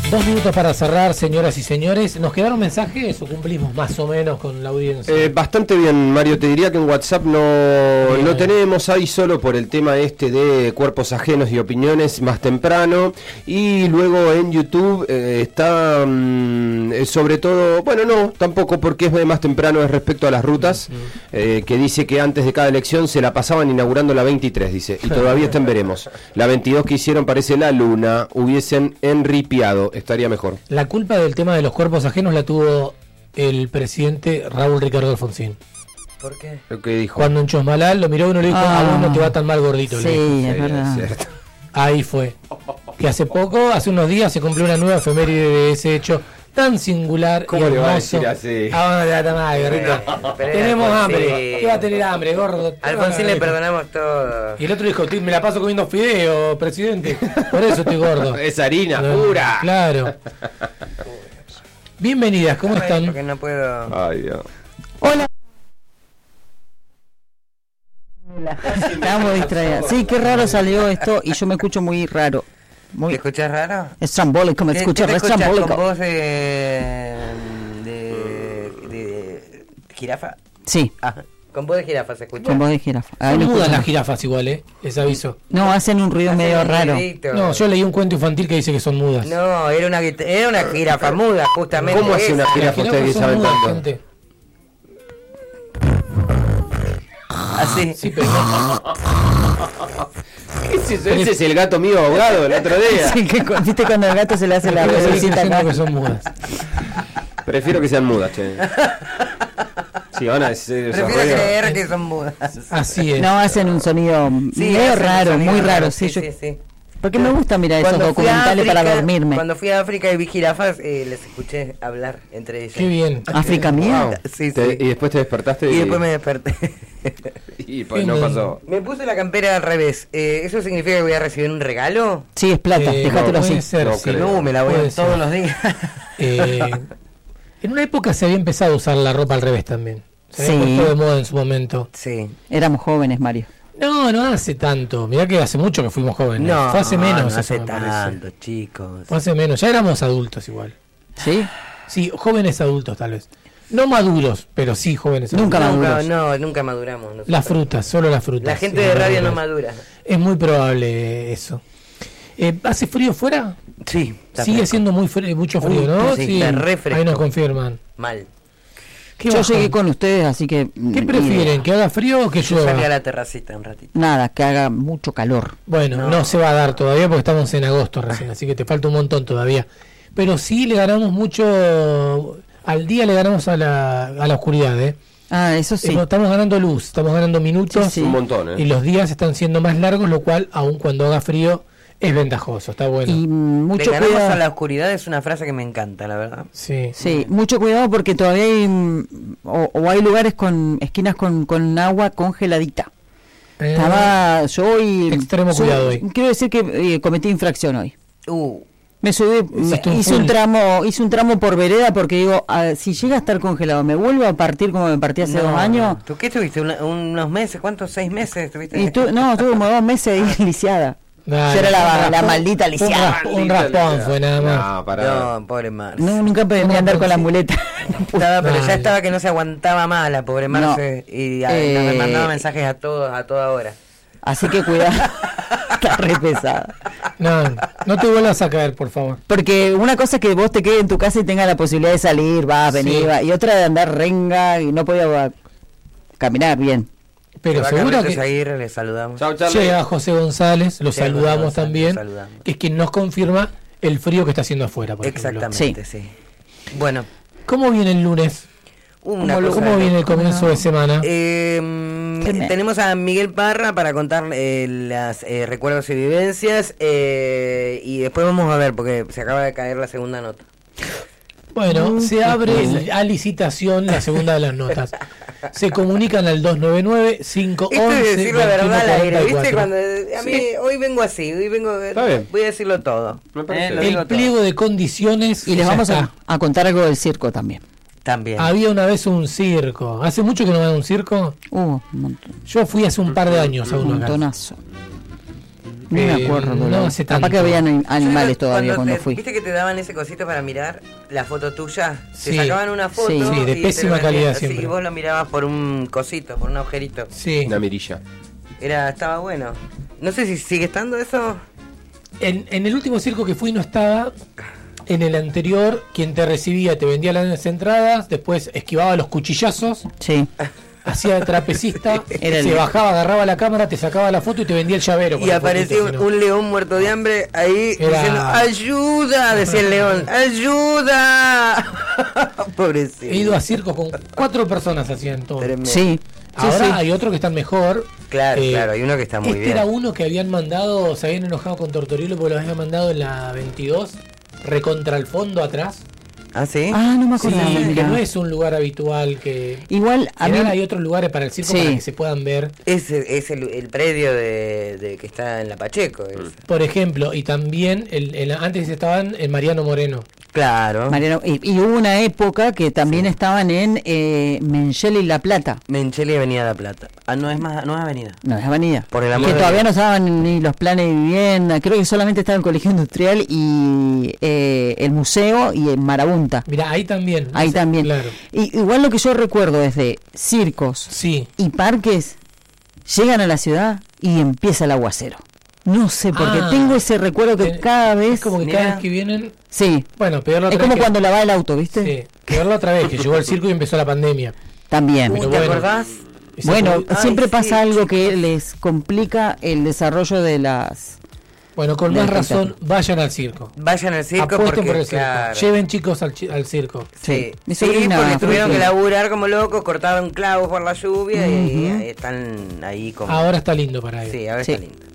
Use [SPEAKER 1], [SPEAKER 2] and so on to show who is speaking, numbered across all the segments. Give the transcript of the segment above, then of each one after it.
[SPEAKER 1] 2 minutos para cerrar, señoras y señores. ¿Nos quedaron mensajes o cumplimos más o menos con la audiencia?
[SPEAKER 2] Bastante bien, Mario. Te diría que en WhatsApp no tenemos ahí solo por el tema de cuerpos ajenos y opiniones más temprano. Y luego en YouTube está sobre todo, bueno, no, tampoco porque es más temprano, es respecto a las rutas, que dice que antes de cada elección se la pasaban inaugurando la 23, dice, y todavía está en veremos. La 22 que hicieron parece la luna, hubiesen enripiado. Estaría mejor.
[SPEAKER 1] La culpa del tema de los cuerpos ajenos la tuvo el presidente Raúl Ricardo Alfonsín.
[SPEAKER 3] ¿Por qué?
[SPEAKER 2] Lo que dijo.
[SPEAKER 1] Cuando en Chosmalal lo miró uno y le dijo, aún no te va tan mal gordito.
[SPEAKER 4] Sí, es verdad.
[SPEAKER 2] Cierto.
[SPEAKER 1] Ahí fue. Que hace unos días, se cumplió una nueva efeméride de ese hecho tan singular.
[SPEAKER 2] ¿Cómo
[SPEAKER 1] y
[SPEAKER 2] le va a
[SPEAKER 1] hermoso.
[SPEAKER 2] decir así?
[SPEAKER 1] Ah, no te va tan mal, gordito. Tenemos hambre. ¿Qué va a tener hambre, gordo?
[SPEAKER 3] Alfonsín le perdonamos todo.
[SPEAKER 1] Y el otro dijo, me la paso comiendo fideo, presidente. Por eso estoy gordo.
[SPEAKER 2] Es harina pura.
[SPEAKER 1] Claro. Bienvenidas, ¿cómo están?
[SPEAKER 3] Porque no puedo.
[SPEAKER 2] Ay, Dios.
[SPEAKER 4] Hola. Estamos distraídas. Sí, qué raro salió esto y yo me escucho muy raro.
[SPEAKER 3] ¿Te escuchas raro?
[SPEAKER 4] Estrambólico, me escucho
[SPEAKER 3] ¿Qué te escuchas
[SPEAKER 4] estrambólico.
[SPEAKER 3] con voz de jirafa?
[SPEAKER 4] Sí,
[SPEAKER 3] Con voz de jirafa se escucha.
[SPEAKER 4] con voz de jirafa. Ahí
[SPEAKER 1] Son
[SPEAKER 4] me
[SPEAKER 1] mudas
[SPEAKER 4] escucho.
[SPEAKER 1] las jirafas igual, les aviso.
[SPEAKER 4] No, hacen un ruido medio
[SPEAKER 3] Hacen un
[SPEAKER 4] raro.
[SPEAKER 3] ruidito.
[SPEAKER 1] No, yo leí un cuento infantil que dice que son mudas.
[SPEAKER 3] No, era una jirafa muda, justamente.
[SPEAKER 2] ¿Cómo hace una
[SPEAKER 3] esa.
[SPEAKER 2] jirafa?
[SPEAKER 1] Las
[SPEAKER 2] Ustedes que
[SPEAKER 1] son
[SPEAKER 2] saben
[SPEAKER 1] mudas,
[SPEAKER 2] tanto.
[SPEAKER 1] gente.
[SPEAKER 3] Así.
[SPEAKER 1] Sí, pero no.
[SPEAKER 2] ¿Qué es eso? Ese es el gato mío ahogado el otro día.
[SPEAKER 4] Sí, ¿viste cuando al gato se le hace la
[SPEAKER 1] Estoy
[SPEAKER 4] vocecita
[SPEAKER 1] diciendo
[SPEAKER 4] acá?
[SPEAKER 1] que son mudas.
[SPEAKER 2] Prefiero que sean mudas, che. Sí, van a decir esos
[SPEAKER 3] Prefiero
[SPEAKER 2] ruidos.
[SPEAKER 3] creer que son mudas.
[SPEAKER 1] Así es.
[SPEAKER 4] No, hacen un sonido medio
[SPEAKER 3] hacen
[SPEAKER 4] raro,
[SPEAKER 3] sonido
[SPEAKER 4] muy raro. Sí, yo-
[SPEAKER 3] sí.
[SPEAKER 4] Porque me gusta mirar esos
[SPEAKER 3] Cuando fui a
[SPEAKER 4] documentales para
[SPEAKER 3] África-
[SPEAKER 4] dormirme.
[SPEAKER 3] Cuando fui a África y vi jirafas, les escuché hablar entre ellas.
[SPEAKER 1] Qué bien.
[SPEAKER 4] África mía.
[SPEAKER 2] Wow.
[SPEAKER 3] Sí,
[SPEAKER 2] Y
[SPEAKER 3] sí.
[SPEAKER 2] después te despertaste
[SPEAKER 3] Y después me desperté.
[SPEAKER 2] y pues no pasó.
[SPEAKER 3] Me puse la campera al revés. ¿Eso significa que voy a recibir un regalo?
[SPEAKER 4] Sí, es plata, déjatelo
[SPEAKER 1] puede
[SPEAKER 4] así.
[SPEAKER 1] ser,
[SPEAKER 2] No
[SPEAKER 1] sí.
[SPEAKER 2] creo.
[SPEAKER 3] No, me la voy
[SPEAKER 1] Puede
[SPEAKER 3] a todos
[SPEAKER 1] ser.
[SPEAKER 3] los días.
[SPEAKER 1] En una época se había empezado a usar la ropa al revés también. Se había
[SPEAKER 4] Sí.
[SPEAKER 1] puesto de moda en su momento.
[SPEAKER 3] Sí.
[SPEAKER 4] Éramos jóvenes, Mario.
[SPEAKER 1] No hace tanto. Mirá que hace mucho que fuimos jóvenes.
[SPEAKER 3] No,
[SPEAKER 1] Fue hace menos.
[SPEAKER 3] no
[SPEAKER 1] eso,
[SPEAKER 3] hace
[SPEAKER 1] me parece.
[SPEAKER 3] tanto, chicos.
[SPEAKER 1] Fue hace menos. Ya éramos adultos igual.
[SPEAKER 4] ¿Sí?
[SPEAKER 1] Sí, jóvenes adultos tal vez. No maduros, pero sí jóvenes
[SPEAKER 4] Nunca
[SPEAKER 1] adultos.
[SPEAKER 4] maduros.
[SPEAKER 3] Nunca maduramos. nosotros.
[SPEAKER 1] Las frutas, solo las frutas.
[SPEAKER 3] La gente
[SPEAKER 1] Sí,
[SPEAKER 3] de
[SPEAKER 1] las
[SPEAKER 3] radio no
[SPEAKER 1] frutas.
[SPEAKER 3] madura.
[SPEAKER 1] Es muy probable eso. ¿Hace frío fuera?
[SPEAKER 3] Sí.
[SPEAKER 1] Sigue siendo mucho frío, ¿no?
[SPEAKER 3] Sí, está re fresco.
[SPEAKER 1] Ahí nos confirman.
[SPEAKER 3] Mal.
[SPEAKER 1] ¿Qué
[SPEAKER 4] Yo
[SPEAKER 1] bajón?
[SPEAKER 4] llegué con ustedes, así que...
[SPEAKER 1] ¿Qué prefieren? ¿Que haga frío o que
[SPEAKER 3] Yo salí a
[SPEAKER 1] llueva?
[SPEAKER 3] la terracita un ratito.
[SPEAKER 4] Nada, que haga mucho calor.
[SPEAKER 1] Bueno, no se va a dar todavía porque estamos en agosto recién, así que te falta un montón todavía. Pero sí le ganamos mucho, al día le ganamos a la oscuridad, ¿eh?
[SPEAKER 4] Ah, eso sí.
[SPEAKER 1] Estamos ganando luz, estamos ganando minutos
[SPEAKER 4] Sí, sí.
[SPEAKER 2] Un montón, ¿eh?
[SPEAKER 1] y los días están siendo más largos, lo cual, aun cuando haga frío, es ventajoso, está bueno.
[SPEAKER 4] Y mucho
[SPEAKER 3] Le ganamos a la
[SPEAKER 4] cuidado.
[SPEAKER 3] oscuridad es una frase que me encanta, la verdad.
[SPEAKER 1] Sí.
[SPEAKER 4] Sí, mucho cuidado porque todavía hay... O hay lugares con esquinas con agua congeladita. Estaba yo hoy...
[SPEAKER 1] Extremo cuidado hoy.
[SPEAKER 4] Quiero decir que cometí infracción hoy. Me subí,
[SPEAKER 1] Hiciste un
[SPEAKER 4] hice un tramo por vereda porque digo, si llega a estar congelado, ¿me vuelvo a partir como me partí hace 2 años?
[SPEAKER 3] ¿Tú qué estuviste? ¿Unos meses? ¿Cuántos? ¿6 meses estuviste?
[SPEAKER 4] Y estuve como 2 meses ahí lisiada.
[SPEAKER 1] Dale.
[SPEAKER 4] Yo era la maldita lisiada.
[SPEAKER 1] Un raspón fue nada más.
[SPEAKER 2] No, pará.
[SPEAKER 3] No, pobre Marce.
[SPEAKER 4] No, nunca podía andar con la muleta.
[SPEAKER 3] Pero ya
[SPEAKER 1] Dale.
[SPEAKER 3] estaba que no se aguantaba más la pobre Marce. Y me mandaba mensajes a todos a toda hora.
[SPEAKER 4] Así que cuidado. Está re pesada.
[SPEAKER 1] No te vuelvas a caer, por favor.
[SPEAKER 4] Porque una cosa es que vos te quedes en tu casa y tengas la posibilidad de salir, vas, venir,
[SPEAKER 1] Sí.
[SPEAKER 4] vas, y otra de andar renga y no podía caminar bien.
[SPEAKER 1] Pero
[SPEAKER 3] Se va
[SPEAKER 1] seguro
[SPEAKER 3] Carlitos
[SPEAKER 1] que
[SPEAKER 3] Aguirre, le saludamos.
[SPEAKER 2] Chau, Charlie.
[SPEAKER 1] llega José González, lo
[SPEAKER 3] Llega
[SPEAKER 1] saludamos
[SPEAKER 3] José González,
[SPEAKER 1] también,
[SPEAKER 3] lo saludamos.
[SPEAKER 1] que es quien nos confirma el frío que está haciendo afuera, por ejemplo.
[SPEAKER 3] Exactamente, sí. Bueno,
[SPEAKER 1] ¿Cómo viene el lunes? ¿Cómo viene el comienzo de semana?
[SPEAKER 3] tenemos a Miguel Parra para contar los recuerdos y vivencias y después vamos a ver porque se acaba de caer la segunda nota.
[SPEAKER 1] Bueno, se abre a licitación la segunda de las notas. Se comunican al 299-511.
[SPEAKER 3] Esto es decir la verdad al aire, ¿viste? Cuando a mí
[SPEAKER 1] Sí.
[SPEAKER 3] hoy vengo así,
[SPEAKER 2] Está bien.
[SPEAKER 3] voy a decirlo todo.
[SPEAKER 2] Me parece
[SPEAKER 3] Lo
[SPEAKER 2] bien.
[SPEAKER 3] digo
[SPEAKER 1] El pliego de condiciones.
[SPEAKER 4] Y les
[SPEAKER 1] ya
[SPEAKER 4] vamos
[SPEAKER 1] está.
[SPEAKER 4] a contar algo del circo también.
[SPEAKER 3] También.
[SPEAKER 1] Había una vez un circo. ¿Hace mucho que no va a un circo?
[SPEAKER 4] Un montón.
[SPEAKER 1] Yo fui hace un par de años a
[SPEAKER 4] Un
[SPEAKER 1] uno acá.
[SPEAKER 4] montonazo. No me acuerdo.
[SPEAKER 1] No hace tanto.
[SPEAKER 4] Capaz que habían animales todavía cuando fui.
[SPEAKER 3] ¿Viste que te daban ese cosito para mirar la foto tuya?
[SPEAKER 1] Sí.
[SPEAKER 3] Te sacaban una foto.
[SPEAKER 1] Sí, de pésima calidad siempre.
[SPEAKER 3] Y vos lo mirabas por un cosito, por un agujerito.
[SPEAKER 1] Sí.
[SPEAKER 2] Una mirilla.
[SPEAKER 3] Estaba bueno. No sé si sigue estando eso.
[SPEAKER 1] En el último circo que fui no estaba. En el anterior, quien te recibía te vendía las entradas, después esquivaba los cuchillazos,
[SPEAKER 4] Sí.
[SPEAKER 1] hacía de trapecista,
[SPEAKER 4] Era
[SPEAKER 1] se
[SPEAKER 4] el-
[SPEAKER 1] bajaba, agarraba la cámara, te sacaba la foto y te vendía el llavero. con
[SPEAKER 3] Y
[SPEAKER 1] la
[SPEAKER 3] aparecía
[SPEAKER 1] fotito, si no.
[SPEAKER 3] un león muerto de hambre ahí
[SPEAKER 1] Era-
[SPEAKER 3] diciendo ¡ayuda! Decía el león, ¡ayuda! Pobrecito.
[SPEAKER 1] He ido a circos con 4 personas hacían todo.
[SPEAKER 3] Tremendo.
[SPEAKER 4] Sí.
[SPEAKER 1] Ahora
[SPEAKER 4] sí.
[SPEAKER 1] hay otros que están mejor.
[SPEAKER 3] Claro, claro, hay uno que está muy
[SPEAKER 1] este
[SPEAKER 3] bien.
[SPEAKER 1] era uno que habían mandado, se habían enojado con Tortorilo porque lo habían mandado en la 22, recontra el fondo atrás.
[SPEAKER 3] ¿Ah, sí?
[SPEAKER 4] Ah, no me
[SPEAKER 1] Sí,
[SPEAKER 4] acordaba.
[SPEAKER 1] que
[SPEAKER 4] mirá.
[SPEAKER 1] no es un lugar habitual que...
[SPEAKER 4] Igual a mí.
[SPEAKER 1] hay otros lugares para el circo
[SPEAKER 4] Sí.
[SPEAKER 1] para que se puedan ver.
[SPEAKER 3] Es el predio de que está en la Pacheco. ese.
[SPEAKER 1] Por ejemplo, y también antes estaban en Mariano Moreno.
[SPEAKER 3] Claro.
[SPEAKER 4] Mariano, y hubo una época que también estaban en Menchel y La Plata.
[SPEAKER 3] Menchel y Avenida La Plata. Ah, no es avenida.
[SPEAKER 4] No, es avenida.
[SPEAKER 3] Por el amor
[SPEAKER 4] que
[SPEAKER 3] de
[SPEAKER 4] todavía
[SPEAKER 3] Dios.
[SPEAKER 4] no estaban ni los planes de vivienda. Creo que solamente estaba el Colegio Industrial y el museo y en Marabunta.
[SPEAKER 1] Mira, ahí también.
[SPEAKER 4] Ahí también.
[SPEAKER 1] Claro.
[SPEAKER 4] Y, igual lo que yo recuerdo es de circos
[SPEAKER 1] Sí.
[SPEAKER 4] y parques, llegan a la ciudad y empieza el aguacero. No sé, porque
[SPEAKER 1] Ah.
[SPEAKER 4] tengo ese recuerdo que cada vez...
[SPEAKER 1] Es como que
[SPEAKER 3] Mirá.
[SPEAKER 1] cada vez que vienen...
[SPEAKER 4] Sí,
[SPEAKER 1] Bueno, peor la otra
[SPEAKER 4] es como
[SPEAKER 1] vez que-
[SPEAKER 4] cuando lava el auto, ¿viste?
[SPEAKER 1] Sí, peor la otra vez que llegó el circo y empezó la pandemia.
[SPEAKER 4] También.
[SPEAKER 1] Pero
[SPEAKER 3] ¿Te
[SPEAKER 1] bueno.
[SPEAKER 3] acordás?
[SPEAKER 1] Ese
[SPEAKER 4] Bueno,
[SPEAKER 1] fue-
[SPEAKER 4] siempre
[SPEAKER 3] sí,
[SPEAKER 4] pasa algo
[SPEAKER 3] chicos.
[SPEAKER 4] que les complica el desarrollo de las...
[SPEAKER 1] Bueno, con
[SPEAKER 4] del
[SPEAKER 1] más razón,
[SPEAKER 4] espectáculo.
[SPEAKER 1] vayan al circo.
[SPEAKER 3] Vayan al circo
[SPEAKER 1] Apuesten
[SPEAKER 3] porque,
[SPEAKER 1] por el circo.
[SPEAKER 3] claro.
[SPEAKER 1] Lleven chicos al circo.
[SPEAKER 3] Sí,
[SPEAKER 4] Mi
[SPEAKER 3] sí,
[SPEAKER 4] sobrina
[SPEAKER 3] porque
[SPEAKER 4] fue
[SPEAKER 3] tuvieron que
[SPEAKER 4] que-
[SPEAKER 3] laburar como locos, cortaron clavos por la lluvia y están ahí como...
[SPEAKER 1] Ahora está lindo para ir.
[SPEAKER 3] Sí, ahora
[SPEAKER 4] Sí.
[SPEAKER 3] está lindo.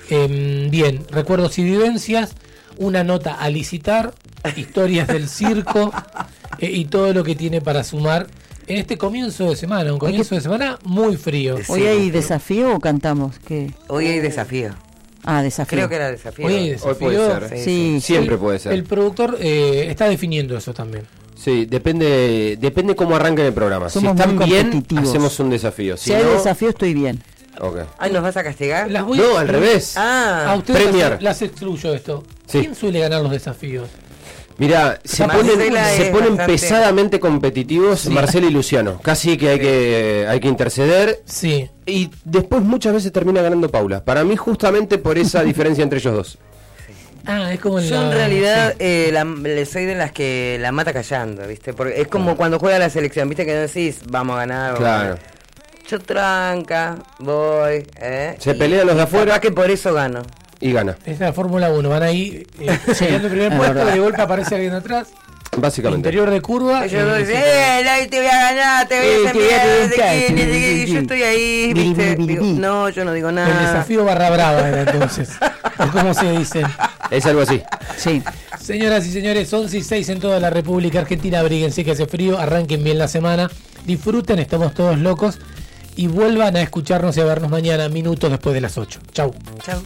[SPEAKER 1] Bien, recuerdos y vivencias, una nota a licitar, historias del circo y todo lo que tiene para sumar en este comienzo de semana, un comienzo de semana muy frío.
[SPEAKER 3] Sí.
[SPEAKER 4] ¿Hoy hay desafío o cantamos? ¿Qué?
[SPEAKER 3] Hoy hay desafío.
[SPEAKER 4] Ah, desafío.
[SPEAKER 3] Creo que era desafío.
[SPEAKER 1] Hoy hay
[SPEAKER 2] Hoy
[SPEAKER 1] desafío.
[SPEAKER 2] puede ser.
[SPEAKER 4] Sí,
[SPEAKER 2] Siempre puede ser.
[SPEAKER 1] El productor está definiendo eso también.
[SPEAKER 2] Sí, depende cómo arranquen el programa.
[SPEAKER 4] Somos
[SPEAKER 2] si están
[SPEAKER 4] muy
[SPEAKER 2] bien,
[SPEAKER 4] competitivos.
[SPEAKER 2] hacemos un desafío.
[SPEAKER 4] Si hay
[SPEAKER 2] no,
[SPEAKER 4] desafío estoy bien.
[SPEAKER 2] ok.
[SPEAKER 3] Ay, ¿nos vas a castigar?
[SPEAKER 1] Las voy
[SPEAKER 2] No, al revés.
[SPEAKER 1] A
[SPEAKER 3] Ah,
[SPEAKER 1] ustedes
[SPEAKER 2] Premier.
[SPEAKER 1] las excluyo esto.
[SPEAKER 2] Sí.
[SPEAKER 1] ¿Quién suele ganar los desafíos?
[SPEAKER 2] Mirá, se
[SPEAKER 3] Marcela
[SPEAKER 2] se
[SPEAKER 3] es
[SPEAKER 2] ponen
[SPEAKER 3] bastante-
[SPEAKER 2] pesadamente competitivos Marcelo y Luciano. Casi que hay que interceder.
[SPEAKER 1] Sí.
[SPEAKER 2] Y después muchas veces termina ganando Paula. Para mí justamente por esa diferencia entre ellos dos.
[SPEAKER 1] Ah, es como
[SPEAKER 3] yo en realidad soy de las que la mata callando, ¿viste? Porque es como cuando juega la selección, ¿viste? Que no decís, vamos a ganar. vamos a
[SPEAKER 2] Claro.
[SPEAKER 3] ganar. Yo tranca, voy,
[SPEAKER 2] Se
[SPEAKER 3] y
[SPEAKER 2] pelean los de afuera.
[SPEAKER 3] capaz que por eso gano.
[SPEAKER 2] Y gana,
[SPEAKER 1] Es la Fórmula 1, van ahí peleando el primer
[SPEAKER 4] es
[SPEAKER 1] puesto,
[SPEAKER 4] verdad.
[SPEAKER 1] de golpe aparece alguien atrás,
[SPEAKER 2] básicamente.
[SPEAKER 1] interior de curva.
[SPEAKER 3] Ellos
[SPEAKER 1] y-
[SPEAKER 3] dos dicen, te voy a ganar, te voy a hacer
[SPEAKER 4] te voy a
[SPEAKER 3] mierda,
[SPEAKER 4] reventar,
[SPEAKER 3] de quién,
[SPEAKER 4] sí,
[SPEAKER 3] de qué",
[SPEAKER 4] sí,
[SPEAKER 3] y
[SPEAKER 4] sí.
[SPEAKER 3] yo estoy ahí,
[SPEAKER 4] Biri,
[SPEAKER 3] ¿viste?
[SPEAKER 4] biri,
[SPEAKER 3] Digo,
[SPEAKER 4] biri.
[SPEAKER 3] no, yo no digo
[SPEAKER 1] El
[SPEAKER 3] nada.
[SPEAKER 1] desafío barra brava era entonces. Es como se dice.
[SPEAKER 2] Es algo así.
[SPEAKER 4] Sí.
[SPEAKER 1] Señoras y señores, 11 y 6 en toda la República Argentina. Abríguense que hace frío, arranquen bien la semana, disfruten, estamos todos locos y vuelvan a escucharnos y a vernos mañana, minutos después de las 8. Chau.
[SPEAKER 3] Chau.